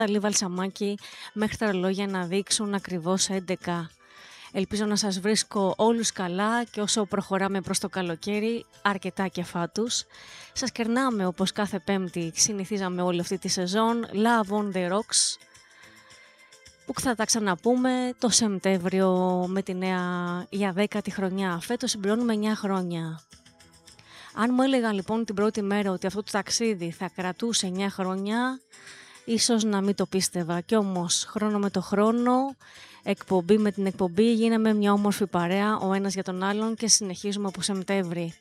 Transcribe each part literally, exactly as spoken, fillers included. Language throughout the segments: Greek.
Λίγο βαλσαμάκι μέχρι τα ρολόγια να δείξουν ακριβώς έντεκα. Ελπίζω να σας βρίσκω όλους καλά και όσο προχωράμε προς το καλοκαίρι, αρκετά κεφάτους. Σας κερνάμε όπως κάθε Πέμπτη συνηθίζαμε όλη αυτή τη σεζόν, Love on the Rocks, που θα τα ξαναπούμε το Σεπτέμβριο με τη νέα για δέκατη χρονιά. Φέτος συμπληρώνουμε εννιά χρόνια. Αν μου έλεγαν λοιπόν την πρώτη μέρα ότι αυτό το ταξίδι θα κρατούσε εννιά χρόνια, ίσως να μην το πίστευα. Κι όμως χρόνο με το χρόνο, εκπομπή με την εκπομπή, γίναμε μια όμορφη παρέα ο ένας για τον άλλον και συνεχίζουμε από Σεπτέμβρη.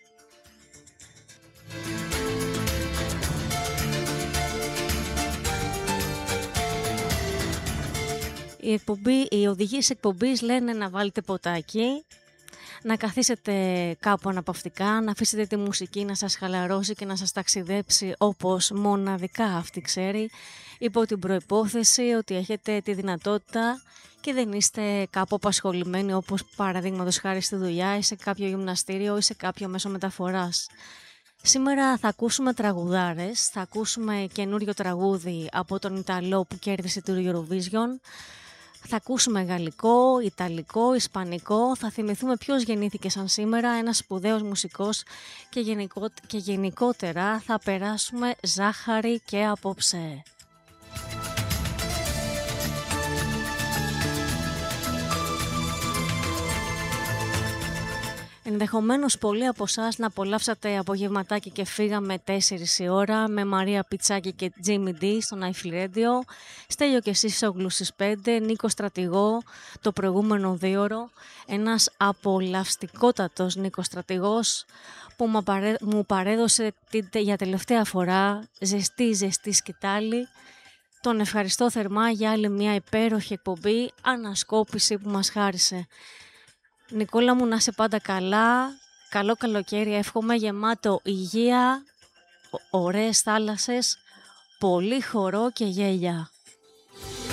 Η εκπομπή, οι οδηγίες εκπομπής λένε να βάλετε ποτάκι, να καθίσετε κάπου αναπαυτικά, να αφήσετε τη μουσική να σας χαλαρώσει και να σας ταξιδέψει όπως μοναδικά αυτή ξέρει, υπό την προϋπόθεση ότι έχετε τη δυνατότητα και δεν είστε κάπου απασχολημένοι, όπως παραδείγματος χάρη στη δουλειά ή σε κάποιο γυμναστήριο ή σε κάποιο μέσο μεταφοράς. Σήμερα θα ακούσουμε τραγουδάρες, θα ακούσουμε καινούριο τραγούδι από τον Ιταλό που κέρδισε το Eurovision. Θα ακούσουμε γαλλικό, ιταλικό, ισπανικό, θα θυμηθούμε ποιος γεννήθηκε σαν σήμερα, ένας σπουδαίος μουσικός και, γενικο... και γενικότερα θα περάσουμε ζάχαρη και απόψε. Ενδεχομένως πολλοί από εσάς να απολαύσατε απογευματάκι και φύγαμε τέσσερις η ώρα με Μαρία Πιτσάκη και Τζίμι Ντι στον Άιφλ Radio, Στέλιο και Σύσογλου στις πέντε, Νίκο Στρατηγό το προηγούμενο δίωρο, ένας απολαυστικότατος Νίκος Στρατηγός που μου παρέδωσε για τελευταία φορά ζεστή ζεστή σκητάλη. Τον ευχαριστώ θερμά για άλλη μια υπέροχη εκπομπή, ανασκόπηση που μας χάρισε. Νικόλα μου, να είσαι πάντα καλά, καλό καλοκαίρι εύχομαι, γεμάτο υγεία, ωραίες θάλασσες, πολύ χορό και γέλια.